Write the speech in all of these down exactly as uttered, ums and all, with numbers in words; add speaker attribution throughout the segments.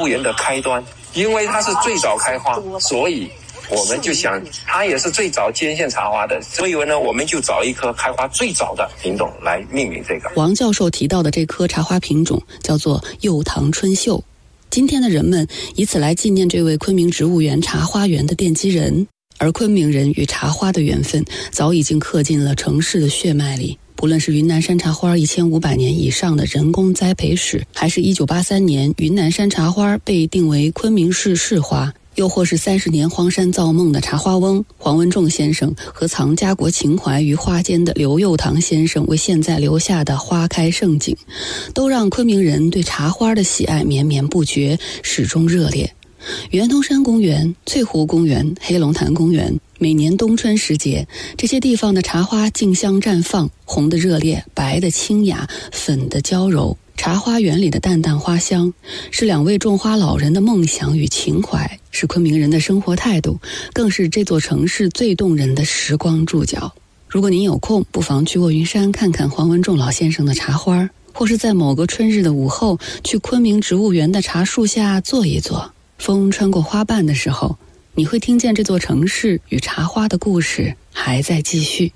Speaker 1: 园的开端，因为它是最早开花，所以我们就想它也是最早接线茶花的，所以呢，我们就找一棵开花最早的品种来命名这个。
Speaker 2: 王教授提到的这棵茶花品种叫做柚堂春秀。今天的人们以此来纪念这位昆明植物园茶花园的奠基人，而昆明人与茶花的缘分早已经刻进了城市的血脉里。不论是云南山茶花一千五百年以上的人工栽培史，还是一九八三年云南山茶花被定为昆明市市花，又或是三十年荒山造梦的茶花翁黄文仲先生和藏家国情怀于花间的刘佑堂先生为现在留下的花开盛景，都让昆明人对茶花的喜爱绵绵不绝，始终热烈。圆通山公园、翠湖公园、黑龙潭公园，每年冬春时节，这些地方的茶花竞相绽放，红的热烈，白的清雅，粉的娇柔。茶花园里的淡淡花香，是两位种花老人的梦想与情怀，是昆明人的生活态度，更是这座城市最动人的时光注脚。如果您有空，不妨去卧云山看看黄文仲老先生的茶花，或是在某个春日的午后，去昆明植物园的茶树下坐一坐。风穿过花瓣的时候，你会听见这座城市与茶花的故事还在继续。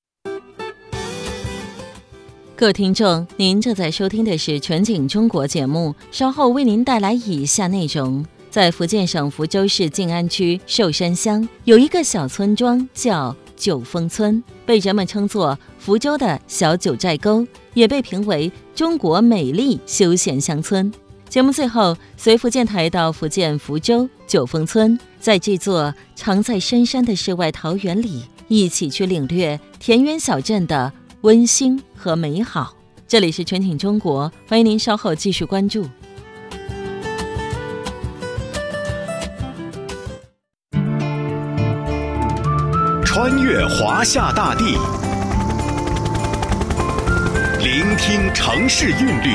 Speaker 3: 各位听众，您正在收听的是全景中国节目，稍后为您带来以下内容。在福建省福州市晋安区寿山乡有一个小村庄叫九峰村，被人们称作福州的小九寨沟，也被评为中国美丽休闲乡村。节目最后，随福建台到福建福州九峰村，在这座藏在深山的世外桃源里，一起去领略田园小镇的温馨和美好。这里是全景中国，欢迎您稍后继续关注。
Speaker 4: 穿越华夏大地，聆听城市韵律，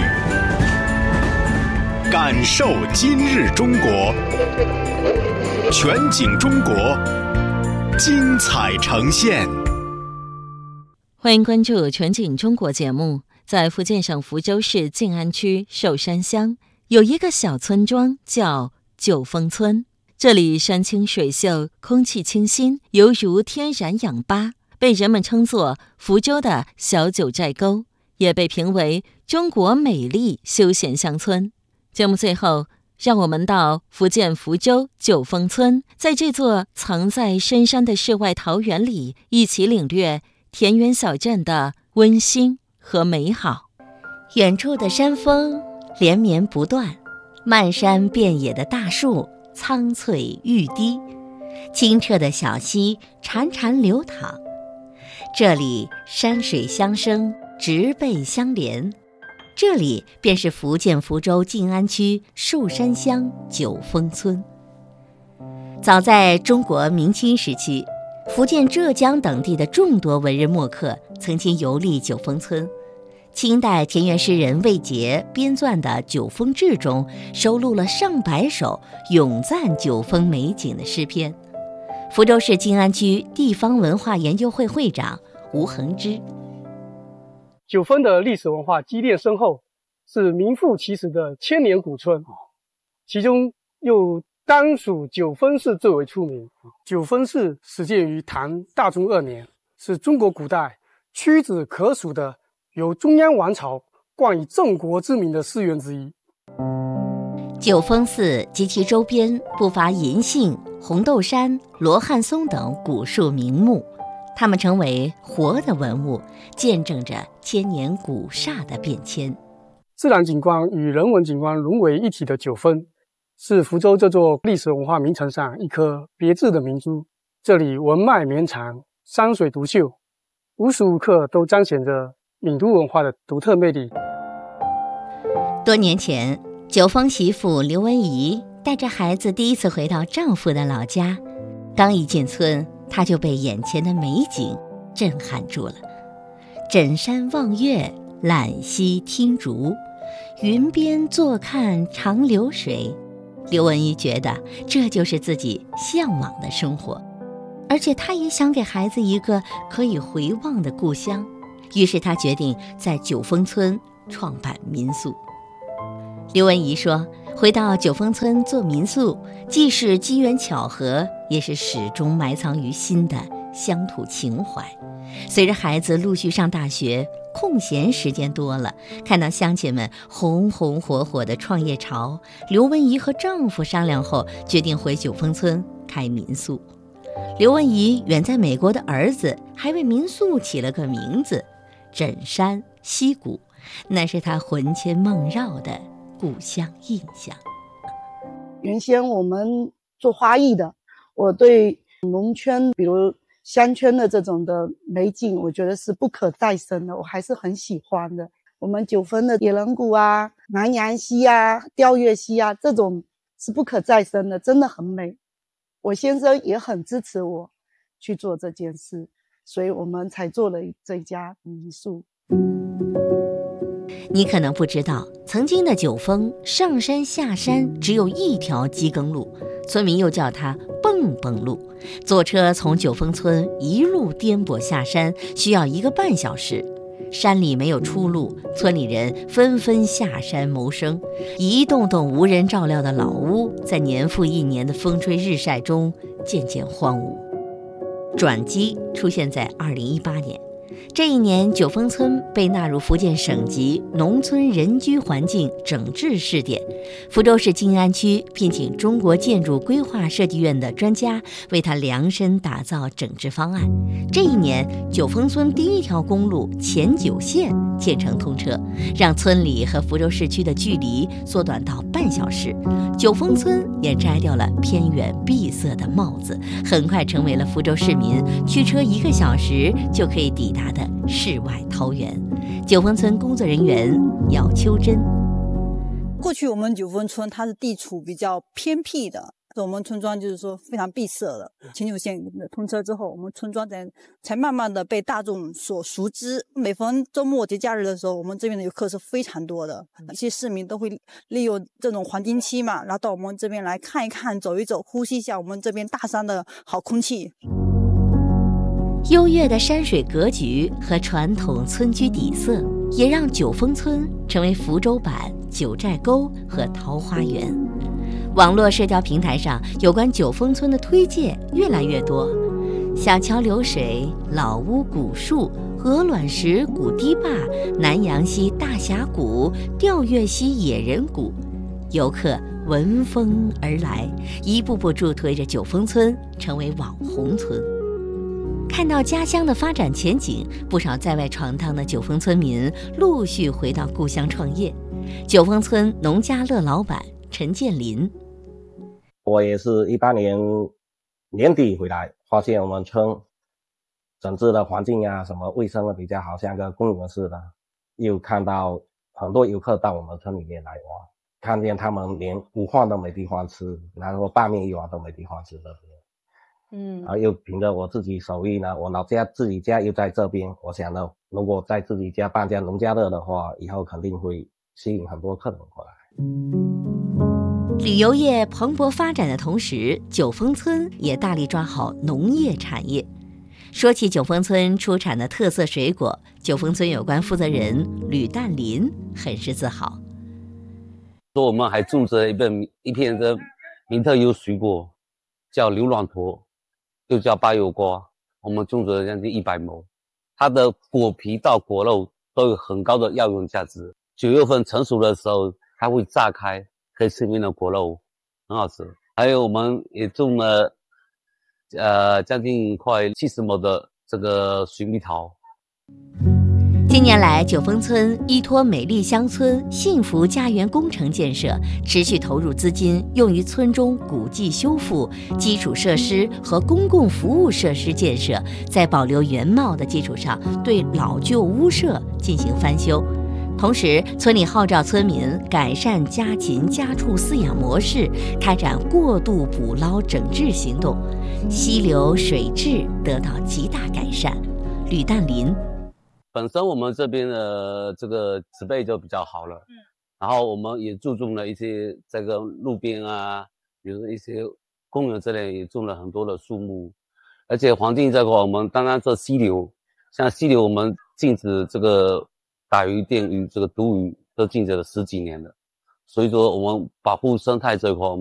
Speaker 4: 感受今日中国。全景中国，精彩呈现。
Speaker 3: 欢迎关注全景中国节目。在福建省福州市晋安区寿山乡有一个小村庄叫九峰村，这里山清水秀，空气清新，犹如天然氧吧，被人们称作福州的小九寨沟，也被评为中国美丽休闲乡村。节目最后，让我们到福建福州九峰村，在这座藏在深山的世外桃源里，一起领略田园小镇的温馨和美好。
Speaker 5: 远处的山峰连绵不断，漫山遍野的大树苍翠欲滴，清澈的小溪潺潺流淌。这里山水相生，植被相连，这里便是福建福州晋安区寿山乡九峰村。早在中国明清时期，福建、浙江等地的众多文人墨客曾经游历九峰村。清代田园诗人魏杰编撰的《九峰志》中收录了上百首咏赞九峰美景的诗篇。福州市晋安区地方文化研究会会长吴恒之：
Speaker 6: 九峰的历史文化积淀深厚，是名副其实的千年古村，其中又当属九峰寺最为出名。九峰寺始建于唐大中二年，是中国古代屈指可数的由中央王朝冠以镇国之名的寺院之一。
Speaker 5: 九峰寺及其周边不乏银杏、红豆杉、罗汉松等古树名木，它们成为活的文物，见证着千年古刹的变迁。
Speaker 6: 自然景观与人文景观融为一体的九峰，是福州这座历史文化名城上一颗别致的明珠。这里文脉绵长，山水独秀，无时无刻都彰显着闽都文化的独特魅力。
Speaker 5: 多年前，九峰媳妇刘文怡带着孩子第一次回到丈夫的老家，刚一进村，她就被眼前的美景震撼住了。枕山望月，揽溪听竹，云边坐看长流水。刘文怡觉得这就是自己向往的生活，而且她也想给孩子一个可以回望的故乡，于是她决定在九峰村创办民宿。刘文怡说， 回到九峰村做民宿，既是机缘巧合，也是始终埋藏于心的乡土情怀。随着孩子陆续上大学，空闲时间多了，看到乡亲们红红火火的创业潮，刘文怡和丈夫商量后，决定回九峰村开民宿。刘文怡远在美国的儿子还为民宿起了个名字枕山溪谷，那是他魂牵梦绕的故乡印象。
Speaker 7: 原先我们做花艺的，我对农村比如乡村的这种的美景，我觉得是不可再生的，我还是很喜欢的。我们九峰的野人谷啊、南阳溪啊、吊月溪啊，这种是不可再生的，真的很美。我先生也很支持我去做这件事，所以我们才做了这家民宿。
Speaker 5: 你可能不知道，曾经的九峰上山下山只有一条机耕路，村民又叫它蹦蹦路。坐车从九峰村一路颠簸下山，需要一个半小时。山里没有出路，村里人纷纷下山谋生。一栋栋无人照料的老屋，在年复一年的风吹日晒中渐渐荒芜。转机出现在二零一八年。这一年，九峰村被纳入福建省级农村人居环境整治试点。福州市静安区聘请中国建筑规划设计院的专家为它量身打造整治方案。这一年，九峰村第一条公路前九线建成通车，让村里和福州市区的距离缩短到半小时。九峰村也摘掉了偏远闭塞的帽子，很快成为了福州市民驱车一个小时就可以抵达的世外桃源。九峰村工作人员姚秋珍：
Speaker 8: 过去我们九峰村它是地处比较偏僻的，我们村庄就是说非常闭塞的。前九线通车之后，我们村庄才才慢慢的被大众所熟知。每逢周末节假日的时候，我们这边的游客是非常多的，一些市民都会利用这种黄金期嘛，然后到我们这边来看一看、走一走，呼吸一下我们这边大山的好空气。
Speaker 5: 优越的山水格局和传统村居底色，也让九峰村成为福州版九寨沟和桃花源。网络社交平台上有关九峰村的推介越来越多，小桥流水、老屋古树、鹅卵石古堤坝、南阳溪大峡谷、吊月溪野人谷，游客闻风而来，一步步助推着九峰村成为网红村。看到家乡的发展前景，不少在外闯荡的九峰村民陆续回到故乡创业。九峰村农家乐老板陈建林：
Speaker 9: 我也是一八年年底回来，发现我们村整治的环境啊，什么卫生的比较好，像个公园似的。又看到很多游客到我们村里面来玩，看见他们连午饭都没地方吃，然后拌面一碗都没地方吃的。嗯，然后又凭着我自己手艺呢，我老家自己家又在这边，我想呢，如果在自己家办家农家乐的话，以后肯定会吸引很多客人过来。
Speaker 5: 旅游业蓬勃发展的同时，九峰村也大力抓好农业产业。说起九峰村出产的特色水果，九峰村有关负责人吕淡林很是自豪。
Speaker 10: 说我们还种植一片一片的名特优水果，叫牛卵驼，又叫巴油瓜，我们种植了将近一百亩，它的果皮到果肉都有很高的药用价值。九月份成熟的时候，它会炸开，可以吃里面的果肉，很好吃。还有我们也种了，呃，将近快七十亩的这个水蜜桃。
Speaker 5: 近年来，九峰村依托美丽乡村、幸福家园工程建设，持续投入资金用于村中古迹修复、基础设施和公共服务设施建设，在保留原貌的基础上，对老旧屋舍进行翻修。同时，村里号召村民改善家禽家畜饲养模式，开展过度捕捞整治行动，溪流水质得到极大改善。吕淡林。
Speaker 10: 本身我们这边的这个植被就比较好了，嗯，然后我们也注重了一些这个路边啊，比如说一些公园这类也种了很多的树木，而且环境这块我们刚刚这溪流，像溪流我们禁止这个打鱼、电鱼、这个毒鱼都禁止了十几年了， 所以说我们保护生态这一块，我们